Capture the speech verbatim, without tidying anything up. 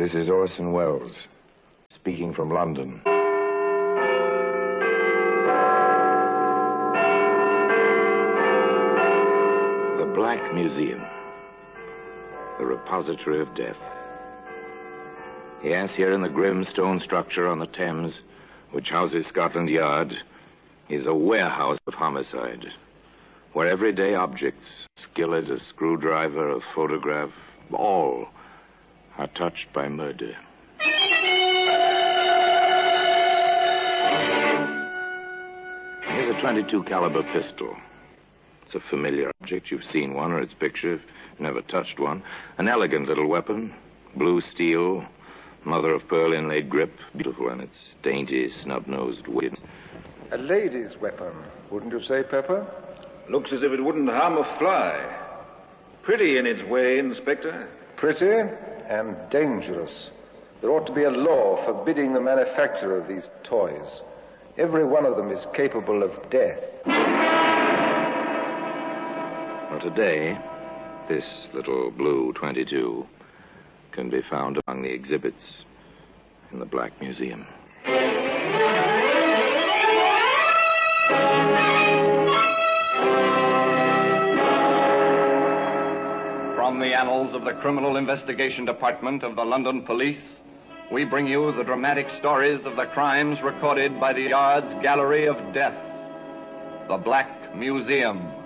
This is Orson Welles, speaking from London. The Black Museum, the repository of death. Yes, here in the grim stone structure on the Thames, which houses Scotland Yard, is a warehouse of homicide, where everyday objects, a skillet, a screwdriver, a photograph, all are touched by murder. Here's a twenty-two caliber pistol. It's a familiar object. You've seen one or its picture, never touched one. An elegant little weapon, blue steel, mother of pearl inlaid grip, beautiful in its dainty, snub-nosed weight. A lady's weapon, wouldn't you say, Pepper? Looks as if it wouldn't harm a fly. Pretty in its way, Inspector. Pretty and dangerous. There ought to be a law forbidding the manufacture of these toys. Every one of them is capable of death. Well, today, this little blue twenty-two can be found among the exhibits in the Black Museum. From the annals of the Criminal Investigation Department of the London Police, we bring you the dramatic stories of the crimes recorded by the Yard's Gallery of Death, the Black Museum.